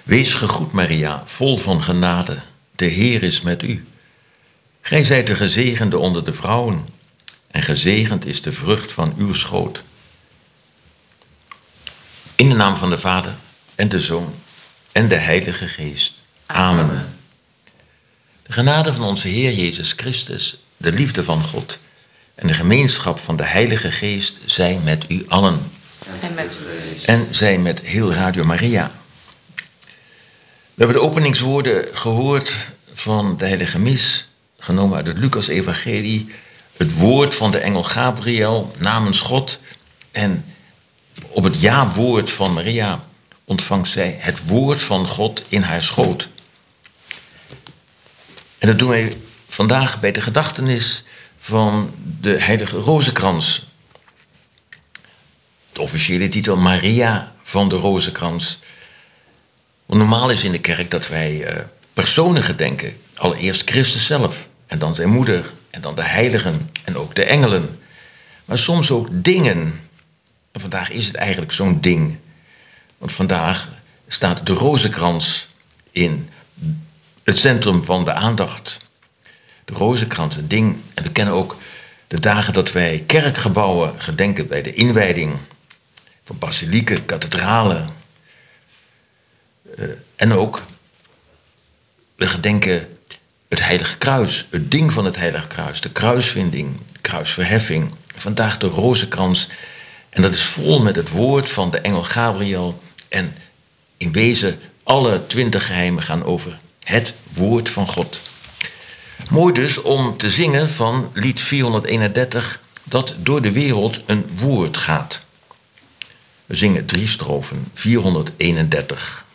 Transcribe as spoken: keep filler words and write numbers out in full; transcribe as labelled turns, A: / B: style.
A: Wees gegroet, Maria, vol van genade. De Heer is met u. Gij zijt de gezegende onder de vrouwen, en gezegend is de vrucht van uw schoot. In de naam van de Vader, en de Zoon, en de Heilige Geest. Amen. Amen. De genade van onze Heer Jezus Christus, de liefde van God en de gemeenschap van de Heilige Geest zij met u allen.
B: En met u.
A: En zij met heel Radio Maria. We hebben de openingswoorden gehoord van de Heilige Mis, genomen uit het Lucas-evangelie. Het woord van de engel Gabriel namens God. En op het ja-woord van Maria ontvangt zij het woord van God in haar schoot. En dat doen wij vandaag bij de gedachtenis van de heilige Rozenkrans. De officiële titel Maria van de Rozenkrans. Want normaal is in de kerk dat wij uh, personen gedenken. Allereerst Christus zelf, en dan zijn moeder, en dan de heiligen, en ook de engelen. Maar soms ook dingen. En vandaag is het eigenlijk zo'n ding. Want vandaag staat de rozenkrans in het centrum van de aandacht. De rozenkrans, een ding. En we kennen ook de dagen dat wij kerkgebouwen gedenken bij de inwijding van basilieken, kathedralen. Uh, en ook, we gedenken het Heilige Kruis, het ding van het Heilige Kruis, de kruisvinding, de kruisverheffing. Vandaag de rozenkrans. En dat is vol met het woord van de engel Gabriel. En in wezen, alle twintig geheimen gaan over het woord van God. Mooi dus om te zingen van lied vierhonderdeenendertig, dat door de wereld een woord gaat. We zingen drie strofen, vierhonderdeenendertig.